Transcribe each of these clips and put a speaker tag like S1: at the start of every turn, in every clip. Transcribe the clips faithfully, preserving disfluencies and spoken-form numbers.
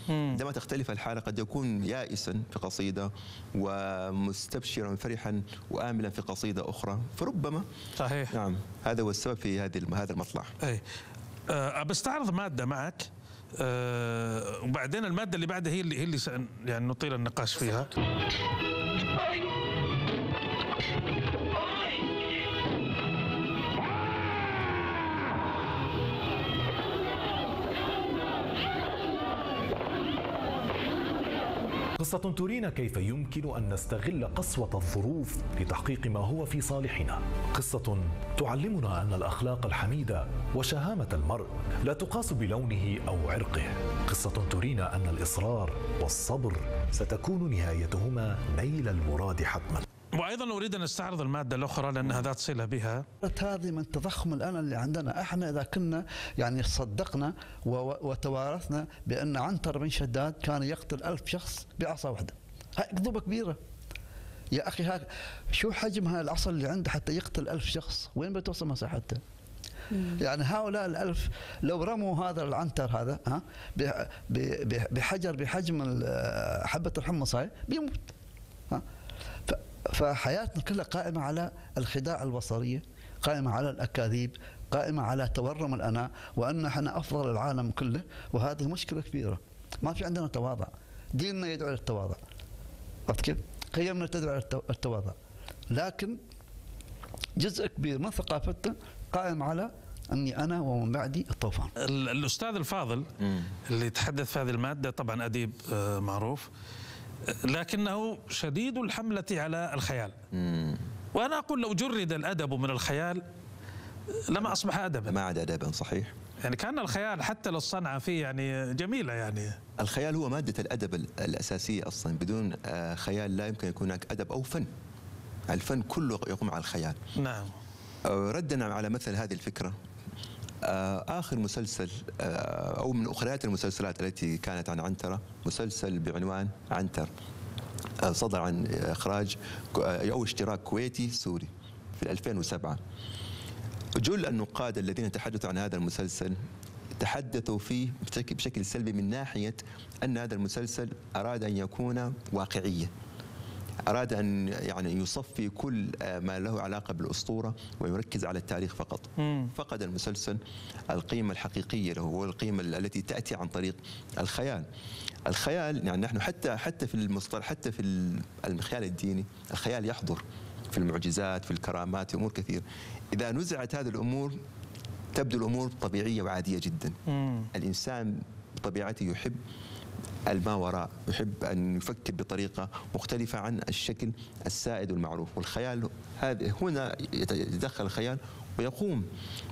S1: عندما تختلف الحالة قد يكون يائسا في قصيدة ومستبشرا فرحا وآملا في قصيدة أخرى، فربما
S2: صحيح.
S1: نعم هذا هو السبب في هذه هذا المطلع.
S2: أي أه بستعرض مادة معك أه وبعدين المادة اللي بعدها هي اللي هي اللي يعني نطيل النقاش فيها.
S3: قصة ترينا كيف يمكن أن نستغل قسوة الظروف لتحقيق ما هو في صالحنا. قصة تعلمنا أن الأخلاق الحميدة وشهامة المرء لا تقاس بلونه أو عرقه. قصة ترينا أن الإصرار والصبر ستكون نهايتهما نيل المراد حتما.
S2: وايضا اريد ان استعرض الماده الاخرى لانها ذات صله بها.
S4: هذه من تضخم الان اللي عندنا احنا، اذا كنا يعني صدقنا وتوارثنا بان عنتر بن شداد كان يقتل ألف شخص بعصا واحده، هاي كذوبه كبيره يا اخي. هاك شو حجم هاي العصا اللي عنده حتى يقتل ألف شخص؟ وين بتوصل مساحتها؟ يعني هؤلاء الألف لو رموا هذا العنتر هذا ها بحجر بحجم حبه الحمص هاي بيموت. ها فحياتنا كلها قائمة على الخداع البصرية، قائمة على الأكاذيب، قائمة على تورم الأنا، وأن احنا أفضل العالم كله، وهذه مشكلة كبيرة. ما في عندنا تواضع، ديننا يدعو للتواضع، عرفت كيف؟ قيمنا تدعو للتواضع، لكن جزء كبير من ثقافتنا قائم على أني أنا ومن بعدي الطوفان.
S2: الأستاذ الفاضل اللي تحدث في هذه المادة طبعا أديب معروف، لكنه شديد الحملة على الخيال. مم. وأنا أقول لو جرد الأدب من الخيال لما أصبح أدبا،
S1: ما عاد أدبا. صحيح.
S2: يعني كان الخيال حتى للصنعة فيه يعني جميلة. يعني
S1: الخيال هو مادة الأدب الأساسية أصلا، بدون خيال لا يمكن يكون هناك أدب أو فن. الفن كله يقوم على الخيال.
S2: نعم.
S1: ردا على مثل هذه الفكرة، آخر مسلسل أو من أخريات المسلسلات التي كانت عن عنترة مسلسل بعنوان عنتر، صدر عن إخراج أو اشتراك كويتي سوري في ألفين وسبعة. جل النقاد الذين تحدثوا عن هذا المسلسل تحدثوا فيه بشكل سلبي، من ناحية أن هذا المسلسل أراد أن يكون واقعيا، أراد أن يعني يصفي كل ما له علاقة بالأسطورة ويركز على التاريخ فقط. مم. فقد المسلسل القيمة الحقيقية له والقيمة التي تأتي عن طريق الخيال. الخيال يعني نحن حتى حتى في المصطلح، حتى في الخيال الديني الخيال يحضر في المعجزات، في الكرامات، في أمور كثير. إذا نزعت هذه الأمور تبدو الأمور طبيعية وعادية جدا. مم. الإنسان بطبيعته يحب الماوراء، يحب أن يفكر بطريقة مختلفة عن الشكل السائد والمعروف. والخيال هذا هنا يتدخل الخيال ويقوم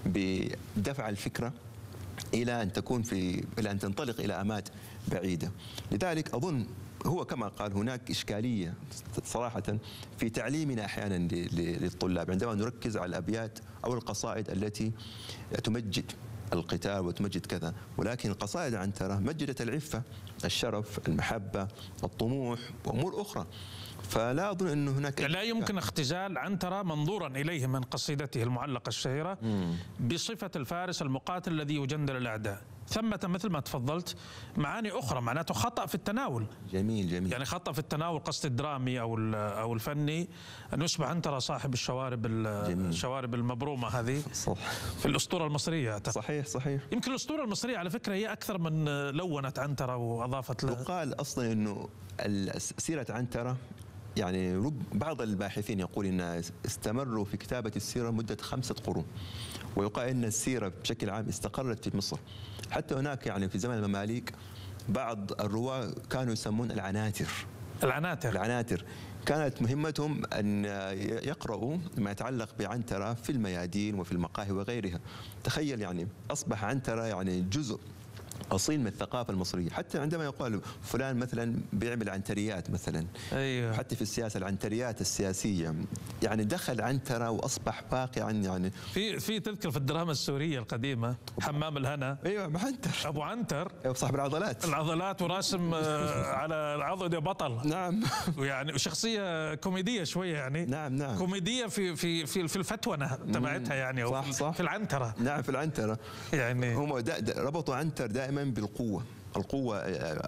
S1: بدفع الفكرة إلى أن تكون في إلى أن تنطلق إلى أمات بعيدة. لذلك أظن هو كما قال هناك إشكالية صراحة في تعليمنا أحيانا للطلاب عندما نركز على الأبيات أو القصائد التي تمجد القتال وتمجد كذا، ولكن القصائد عنترة مجدت العفة، الشرف، المحبة، الطموح وأمور أخرى. فلا أظن أنه هناك
S2: لا يمكن اختزال عنترة منظورا إليه من قصيدته المعلقة الشهيرة مم. بصفة الفارس المقاتل الذي يجندل الأعداء. ثمة مثل ما تفضلت معاني أخرى، معناته خطأ في التناول.
S1: جميل جميل.
S2: يعني خطأ في التناول قصد الدرامي أو أو الفني، أن يصبح عنترة صاحب الشوارب الشوارب المبرومة هذه. صح. في الأسطورة المصرية أعتقد.
S1: صحيح صحيح.
S2: يمكن الأسطورة المصرية على فكرة هي أكثر من لونت عنترة وأضافت لها.
S1: يقال أصلا أنه سيرة عنترة يعني رب بعض الباحثين يقول ان استمروا في كتابه السيره مده خمسه قرون، ويقال ان السيره بشكل عام استقرت في مصر. حتى هناك يعني في زمن المماليك بعض الرواه كانوا يسمون العناتر.
S2: العناتر
S1: العناتر كانت مهمتهم ان يقرأوا ما يتعلق بعنترة في الميادين وفي المقاهي وغيرها. تخيل يعني اصبح عنترة يعني جزء أصيل من الثقافة المصرية. حتى عندما يقال فلان مثلا بيعمل عنتريات مثلا، أيوه. حتى في السياسة العنتريات السياسية يعني دخل عنترة وأصبح باقعا. يعني
S2: في في تذكر في الدراما السورية القديمة حمام الهنا،
S1: ايوه عنتر،
S2: أبو عنتر،
S1: أيوه صاحب العضلات العضلات
S2: وراسم على العضد بطل.
S1: نعم.
S2: ويعني شخصية كوميدية شوية يعني.
S1: نعم نعم.
S2: كوميدية في في في في الفتونة تبعتها يعني.
S1: صح صح.
S2: في العنترة.
S1: نعم في العنترة.
S2: يعني
S1: هم ربطوا عنتر دائما بالقوة، القوة